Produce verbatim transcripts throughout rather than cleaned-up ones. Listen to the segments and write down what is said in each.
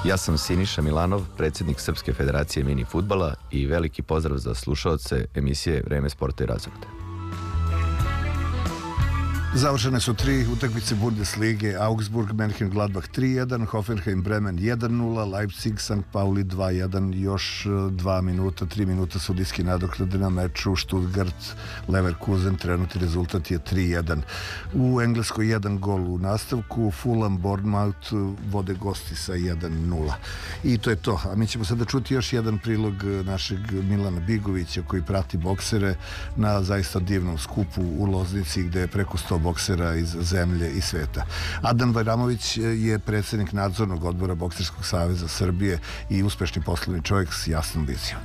Ja sam Siniša Milanov, predsjednik Srpske federacije mini fudbala i veliki pozdrav za slušaoce emisije Vreme sporta i razvoda. Završene su tri utakmice Bundeslige, Augsburg, Mönchengladbach tri jedan, Hoffenheim, Bremen jedan nula, Leipzig, Sankt Pauli dva jedan, još dva minuta, tri minuta sudijski nadoknade na meču, Stuttgart, Leverkusen, trenutni rezultat je tri jedan. U Engleskoj jedan gol u nastavku, Fulham, Bournemouth vode gosti sa jedan nula. I to je to. A mi ćemo sada čuti još jedan prilog našeg Milana Bigovića koji prati boksere na zaista divnom skupu u Loznici gde je preko sto boksera iz zemlje i sveta. Adnan Bajramović je predsjednik nadzornog odbora Bokserskog saveza Srbije i uspešni poslovni čovjek s jasnom vizijom.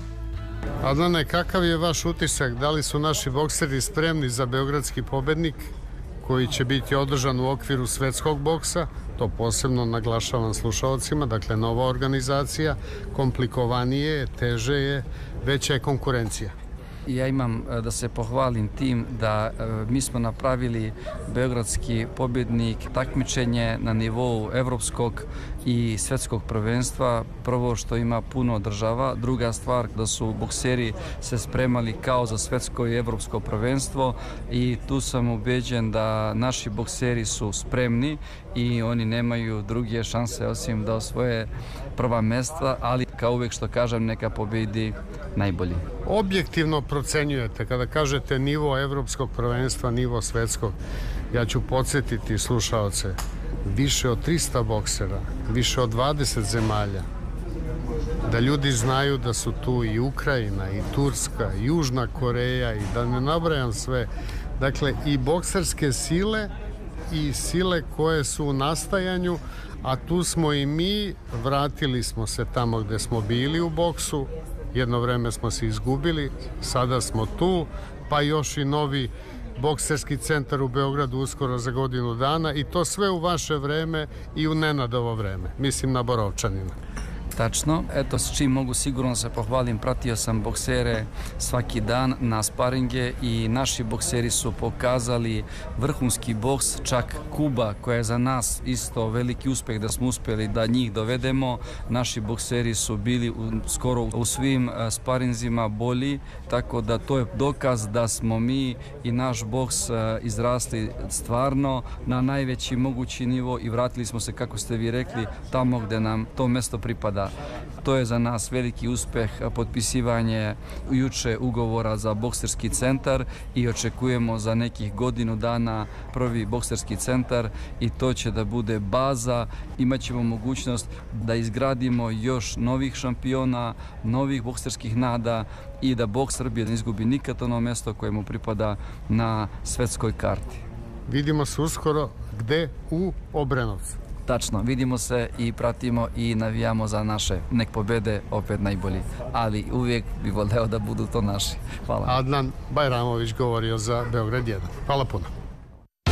Adnane, kakav je vaš utisak? Da li su naši bokseri spremni za beogradski pobednik koji će biti održan u okviru svetskog boksa? To posebno naglašavam slušalcima, dakle nova organizacija, komplikovanije je, teže je, veća je konkurencija. Ja imam da se pohvalim tim da mi smo napravili beogradski pobjednik takmičenje na nivou evropskog i svetskog prvenstva. Prvo što ima puno država, druga stvar da su bokseri se spremali kao za svetsko i evropsko prvenstvo i tu sam ubeđen da naši bokseri su spremni i oni nemaju druge šanse osim da osvoje prva mesta, ali kao uvijek što kažem, neka pobedi najbolji. Objektivno procenjujete, kada kažete nivo evropskog prvenstva, nivo svetskog, ja ću podsjetiti slušaoce, više od trista boksera, više od dvadeset zemalja, da ljudi znaju da su tu i Ukrajina, i Turska, i Južna Koreja, i da ne nabrajam sve. Dakle, i bokserske sile i sile koje su u nastajanju, a tu smo i mi, vratili smo se tamo gde smo bili u boksu, jedno vreme smo se izgubili, sada smo tu, pa još i novi bokserski centar u Beogradu uskoro za godinu dana i to sve u vaše vreme i u Nenadovo vreme, mislim na Borovčanina. Tačno, eto s čim mogu sigurno se pohvalim, pratio sam boksere svaki dan na sparinge i naši bokseri su pokazali vrhunski boks, čak Kuba koja je za nas isto veliki uspeh da smo uspjeli da njih dovedemo, naši bokseri su bili u, skoro u svim sparinzima bolji, tako da to je dokaz da smo mi i naš boks izrasli stvarno na najveći mogući nivo i vratili smo se, kako ste vi rekli, tamo gde nam to mesto pripada. To je za nas veliki uspeh, potpisivanje juče ugovora za bokserski centar i očekujemo za nekih godinu dana prvi bokserski centar i to će da bude baza. Imaćemo mogućnost da izgradimo još novih šampiona, novih bokserskih nada i da boks Srbije ne izgubi nikad ono mesto koje mu pripada na svetskoj karti. Vidimo se uskoro gde? U Obrenovcu. Tačno, vidimo se i pratimo i navijamo za naše. Nek pobede opet najbolji, ali uvijek bi voleo da budu to naši. Hvala. Adnan Bajramović govorio za Beograd jedan. Hvala puno.